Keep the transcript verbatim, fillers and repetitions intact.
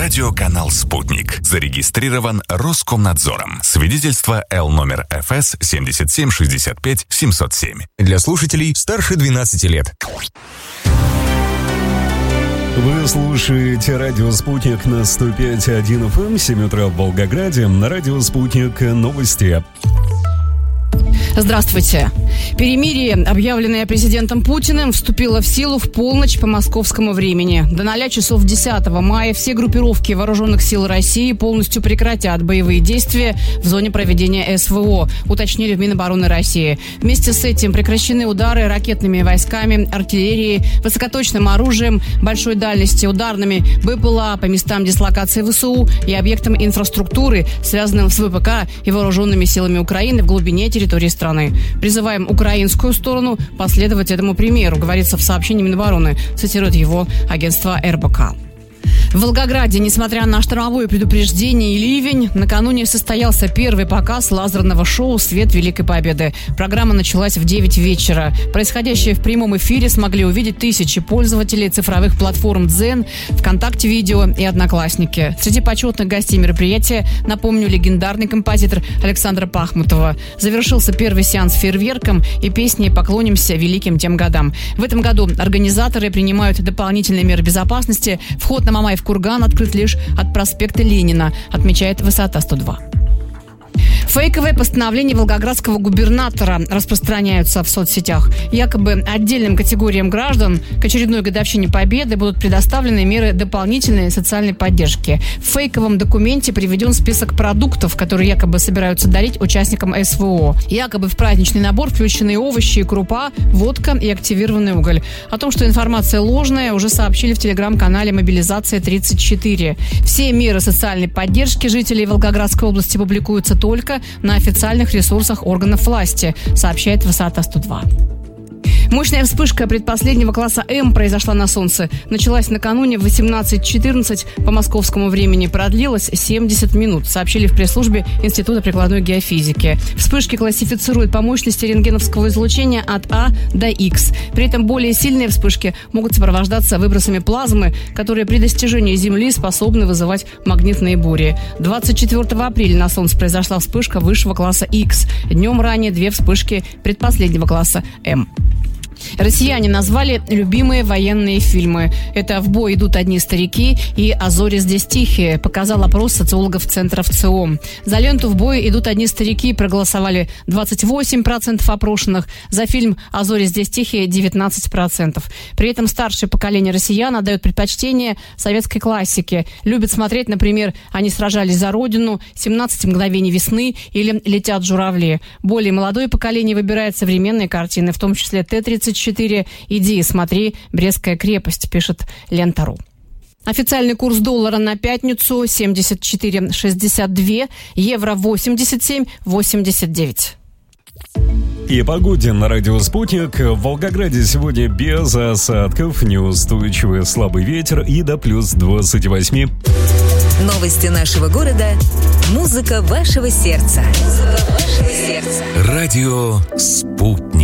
Радиоканал «Спутник». Зарегистрирован Роскомнадзором. Свидетельство Л номер эф эс семьдесят семь шестьдесят пять семьсот семь. Для слушателей старше двенадцати лет. Вы слушаете радио «Спутник» на сто пять и один эф эм, семь утра в Волгограде. На радио «Спутник» новости. Здравствуйте. Перемирие, объявленное президентом Путиным, вступило в силу в полночь по московскому времени. До ноля часов десятого мая все группировки вооруженных сил России полностью прекратят боевые действия в зоне проведения эс вэ о, уточнили в Минобороны России. Вместе с этим прекращены удары ракетными войсками, артиллерией, высокоточным оружием большой дальности, ударными бэ пэ эл а по местам дислокации вэ эс у и объектам инфраструктуры, связанным с вэ пэ ка и вооруженными силами Украины в глубине территории страны. Призываем украинскую сторону последовать этому примеру, говорится в сообщении Минобороны, цитирует его агентство эр бэ ка. В Волгограде, несмотря на штормовое предупреждение и ливень, накануне состоялся первый показ лазерного шоу «Свет Великой Победы». Программа началась в девять вечера. Происходящее в прямом эфире смогли увидеть тысячи пользователей цифровых платформ «Дзен», ВКонтакте Видео и Одноклассники. Среди почетных гостей мероприятия, напомню, легендарный композитор Александра Пахмутова. Завершился первый сеанс фейерверком и песней «Поклонимся великим тем годам». В этом году организаторы принимают дополнительные меры безопасности. Вход на Мамаев курган открыт лишь от проспекта Ленина, отмечает Высота сто два. Фейковые постановления волгоградского губернатора распространяются в соцсетях. Якобы отдельным категориям граждан к очередной годовщине Победы будут предоставлены меры дополнительной социальной поддержки. В фейковом документе приведен список продуктов, которые якобы собираются дарить участникам эс вэ о. Якобы в праздничный набор включены овощи и крупа, водка и активированный уголь. О том, что информация ложная, уже сообщили в телеграм-канале «Мобилизация тридцать четыре». Все меры социальной поддержки жителей Волгоградской области публикуются только на официальных ресурсах органов власти, сообщает Высота сто два. Мощная вспышка предпоследнего класса М произошла на Солнце. Началась накануне в восемнадцать четырнадцать по московскому времени. Продлилась семьдесят минут, сообщили в пресс-службе Института прикладной геофизики. Вспышки классифицируют по мощности рентгеновского излучения от А до Х. При этом более сильные вспышки могут сопровождаться выбросами плазмы, которые при достижении Земли способны вызывать магнитные бури. двадцать четвёртого апреля на Солнце произошла вспышка высшего класса Х. Днем ранее две вспышки предпоследнего класса М. Россияне назвали любимые военные фильмы. Это «В бой идут одни старики» и «А зори здесь тихие», показал опрос социологов Центра ВЦИОМ. За ленту «В бой идут одни старики» проголосовали двадцать восемь процентов опрошенных, за фильм «А зори здесь тихие» девятнадцать процентов. При этом старшее поколение россиян отдает предпочтение советской классике. Любят смотреть, например, «Они сражались за Родину», «семнадцать мгновений весны» или «Летят журавли». Более молодое поколение выбирает современные картины, в том числе Т тридцать четыре. «Иди и смотри, Брестская крепость», пишет Лента.ру. Официальный курс доллара на пятницу семьдесят четыре шестьдесят два, евро восемьдесят семь восемьдесят девять. И о погоде на радио «Спутник». В Волгограде сегодня без осадков, неустойчивый слабый ветер и до плюс двадцать восемь. Новости нашего города. Музыка вашего сердца. Музыка вашего сердца. Радио «Спутник».